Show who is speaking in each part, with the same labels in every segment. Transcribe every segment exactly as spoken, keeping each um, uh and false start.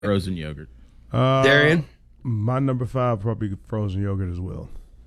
Speaker 1: Frozen yogurt.
Speaker 2: Uh,
Speaker 3: Darian?
Speaker 2: My number five probably frozen yogurt as well.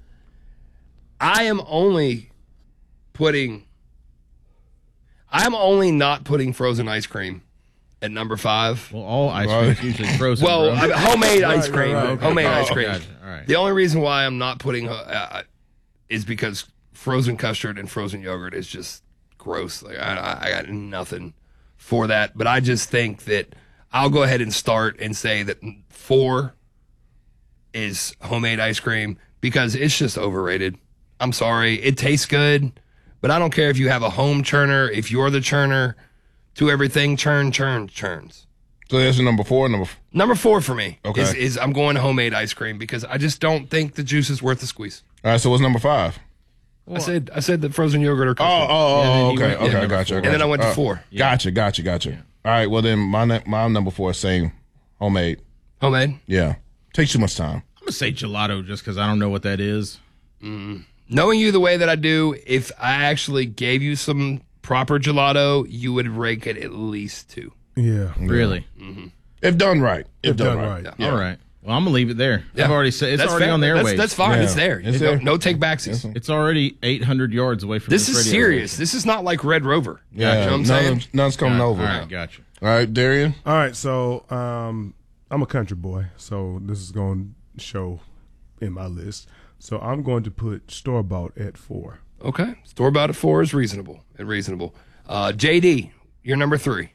Speaker 3: I am only putting. I'm only not putting frozen ice cream at number five.
Speaker 1: Well, all ice cream is usually frozen.
Speaker 3: Well,
Speaker 1: bro.
Speaker 3: I mean, homemade
Speaker 2: Right,
Speaker 3: ice cream.
Speaker 2: right, right.
Speaker 3: Homemade
Speaker 1: Oh,
Speaker 3: ice cream.
Speaker 1: gotcha. All right.
Speaker 3: The only reason why I'm not putting uh, is because frozen custard and frozen yogurt is just gross. Like I, I I got nothing for that. But I just think that I'll go ahead and start and say that four is homemade ice cream because it's just overrated. I'm sorry. It tastes good, but I don't care if you have a home churner, if you're the churner to everything, churn, churn, churns.
Speaker 4: So that's your number four. Number. F-
Speaker 3: Number four for me
Speaker 4: Okay.
Speaker 3: is, is I'm going homemade ice cream because I just don't think the juice is worth the squeeze.
Speaker 4: All right. So what's number five?
Speaker 3: I said I said the frozen yogurt or
Speaker 4: Oh,
Speaker 3: custard.
Speaker 4: oh,
Speaker 1: Yeah, then
Speaker 4: oh,
Speaker 1: he
Speaker 4: okay,
Speaker 1: went- yeah,
Speaker 4: okay, I
Speaker 1: number
Speaker 4: got you. I
Speaker 1: four.
Speaker 4: got
Speaker 3: And then I
Speaker 4: you.
Speaker 3: went to
Speaker 4: Uh,
Speaker 3: four.
Speaker 4: Gotcha, gotcha, gotcha. All right. Well, then my ne- my number four is same homemade.
Speaker 3: Homemade.
Speaker 4: Yeah, takes too much time.
Speaker 1: I'm gonna say gelato just because I don't know what that is.
Speaker 3: Knowing you the way that I do, if I actually gave you some proper gelato, you would rake it at least two.
Speaker 2: Yeah.
Speaker 1: Really?
Speaker 4: If done right. If,
Speaker 2: If
Speaker 4: done,
Speaker 2: done
Speaker 4: right.
Speaker 2: right.
Speaker 4: Yeah.
Speaker 1: All right. Well, I'm gonna leave it there.
Speaker 3: Yeah.
Speaker 1: I've already said it's
Speaker 3: That's
Speaker 1: already
Speaker 3: fair.
Speaker 1: on the
Speaker 3: That's,
Speaker 1: airwaves.
Speaker 3: that's fine.
Speaker 4: Yeah.
Speaker 3: It's there.
Speaker 4: It's
Speaker 3: no,
Speaker 4: there.
Speaker 3: no take backsies.
Speaker 1: It's already eight hundred yards away from
Speaker 3: This
Speaker 1: this,
Speaker 3: is
Speaker 1: radio
Speaker 3: serious. This is not like Red Rover.
Speaker 4: Yeah.
Speaker 3: You know what I'm saying?
Speaker 4: None, none's coming
Speaker 1: All
Speaker 4: over.
Speaker 1: right, gotcha.
Speaker 4: All right, Darian.
Speaker 2: All right, so um, I'm a country boy, so this is going to show in my list. So I'm going to put store bought at four.
Speaker 3: Okay. Store bought at four is reasonable and reasonable. Uh, J D, you're number three.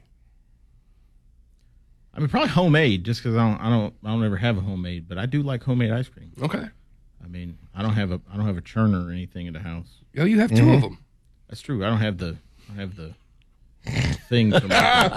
Speaker 1: I mean, probably homemade, just because I don't, I don't, I don't ever have a homemade, but I do like homemade ice cream.
Speaker 3: Okay.
Speaker 1: I mean, I don't have a, I don't have a churner or anything in the house.
Speaker 3: Oh, you have 2 of them.
Speaker 1: That's true. I don't have the, I don't have the thing. From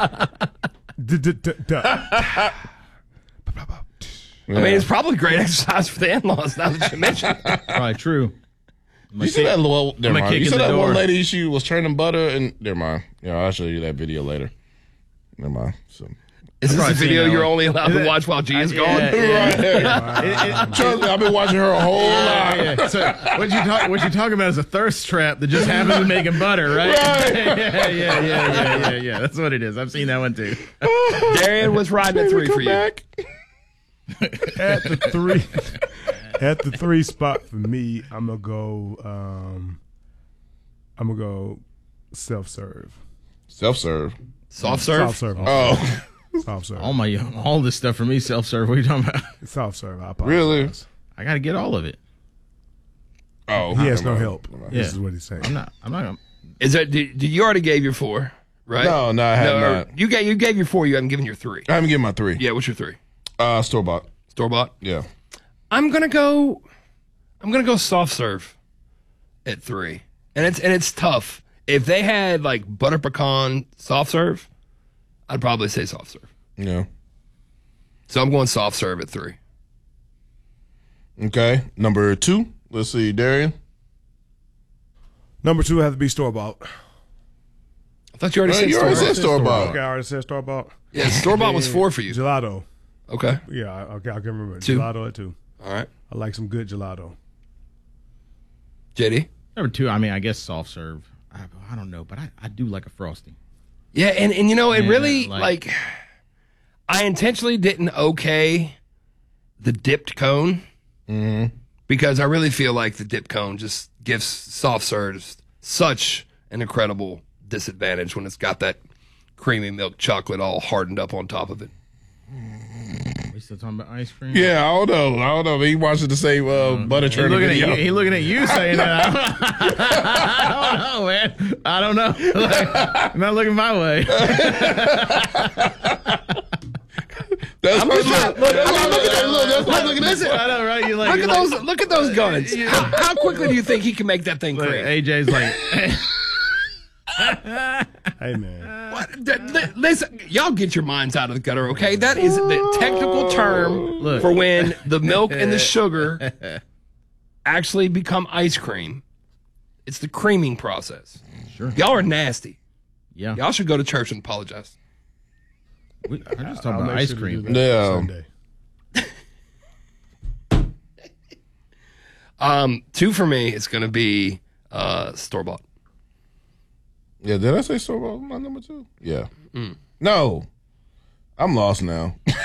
Speaker 3: I mean, it's probably great exercise for the in-laws now that you mention it.
Speaker 1: Probably true.
Speaker 4: You see that little? Never
Speaker 1: I'ma
Speaker 4: mind.
Speaker 1: kick
Speaker 4: You
Speaker 1: in
Speaker 4: saw
Speaker 1: the
Speaker 4: that one
Speaker 1: door.
Speaker 4: lady? She was churning butter, and never mind. Yeah, I'll show you that video later. Never mind. So.
Speaker 3: Is this a
Speaker 1: probably seen
Speaker 3: video
Speaker 1: that
Speaker 3: you're
Speaker 1: one.
Speaker 3: only allowed to watch while G is gone?
Speaker 4: Trust me, I've been watching her a whole lot.
Speaker 1: Yeah, yeah. So what you talk, what you talking about is a thirst trap that just happens to making butter, right?
Speaker 4: Right.
Speaker 1: yeah, yeah, yeah, yeah, yeah, yeah. That's what it is. I've seen that one too.
Speaker 3: Darian was riding at three for
Speaker 4: Come
Speaker 3: you.
Speaker 4: back.
Speaker 2: At the three, at the three spot for me, I'm gonna go. Um, I'm gonna go self serve.
Speaker 4: Self serve.
Speaker 3: Soft serve?
Speaker 2: Soft serve.
Speaker 4: Oh,
Speaker 2: Soft serve.
Speaker 1: All my, all this stuff for me self serve. What are you talking about?
Speaker 2: Soft serve. I apologize.
Speaker 4: really?
Speaker 1: I got to get all of it.
Speaker 4: Oh,
Speaker 2: He has no
Speaker 4: never mind.
Speaker 2: help.
Speaker 4: Never mind.
Speaker 2: This
Speaker 1: Yeah.
Speaker 2: is what he's saying.
Speaker 1: I'm not. I'm not. Gonna,
Speaker 3: Is that did, did you already gave your four, right?
Speaker 4: No, no, I have
Speaker 3: or
Speaker 4: not.
Speaker 3: You gave you gave your four. You haven't given your three.
Speaker 4: I haven't given my three.
Speaker 3: Yeah, what's your three?
Speaker 4: Uh, store bought.
Speaker 3: Store bought.
Speaker 4: Yeah.
Speaker 3: I'm gonna go. I'm gonna go soft serve at three, and it's and it's tough. If they had like butter pecan soft serve, I'd probably say soft serve.
Speaker 4: Yeah.
Speaker 3: So I'm going soft serve at three.
Speaker 4: Okay. Number two. Let's see, Darian.
Speaker 2: Number two has to be store bought.
Speaker 3: I thought you already
Speaker 4: Well,
Speaker 3: said
Speaker 4: you
Speaker 3: store
Speaker 4: already
Speaker 3: bought.
Speaker 4: said store bought.
Speaker 2: Okay, I already said store bought.
Speaker 3: Yeah, store bought was four for you.
Speaker 2: Gelato.
Speaker 3: Okay.
Speaker 2: Yeah, I- okay, I can remember.
Speaker 3: Two.
Speaker 2: Gelato at two.
Speaker 3: All right.
Speaker 2: I like some good gelato.
Speaker 3: J D.
Speaker 1: number two. I mean, I guess soft serve. I, I don't know, but I, I do like a frosty.
Speaker 3: Yeah, and, and you know, it
Speaker 1: Yeah,
Speaker 3: really,
Speaker 1: like-
Speaker 3: like, I intentionally didn't okay the dipped cone because I really feel like the dipped cone just gives soft serves such an incredible disadvantage when it's got that creamy milk chocolate all hardened up on top of it.
Speaker 1: We still talking about ice cream?
Speaker 4: Yeah, I don't know. I don't know. He watches the same uh, butter
Speaker 1: He
Speaker 4: churning
Speaker 1: looking at
Speaker 4: video.
Speaker 1: you. He looking at you saying that. I don't know, man. I don't know. Like, not looking my way.
Speaker 4: That's why
Speaker 3: just
Speaker 4: look,
Speaker 3: not- look,
Speaker 4: that's why
Speaker 3: look,
Speaker 4: look at that. Look, that's why look at this.
Speaker 1: I know, right? You like,
Speaker 3: Look
Speaker 1: you're
Speaker 3: at
Speaker 1: like,
Speaker 3: those! Look at those guns! How, how quickly do you think he can make that thing
Speaker 1: like,
Speaker 3: cream?
Speaker 1: A J's like,
Speaker 2: Hey, man.
Speaker 3: What? Th- li- Listen, y'all get your minds out of the gutter, okay? That is the technical term
Speaker 1: Look.
Speaker 3: for when the milk and the sugar actually become ice cream. It's the creaming process.
Speaker 1: Sure.
Speaker 3: Y'all are nasty.
Speaker 1: yeah.
Speaker 3: Y'all should go to church and apologize.
Speaker 1: We, I'm just talking
Speaker 2: I'll
Speaker 1: about
Speaker 2: make
Speaker 1: ice
Speaker 2: sure to
Speaker 1: cream.
Speaker 2: do that
Speaker 4: Yeah.
Speaker 2: Sunday.
Speaker 3: Um, two for me, it's going to be uh, store bought.
Speaker 4: Yeah, did I say store bought was my number two? Yeah. No. I'm lost now.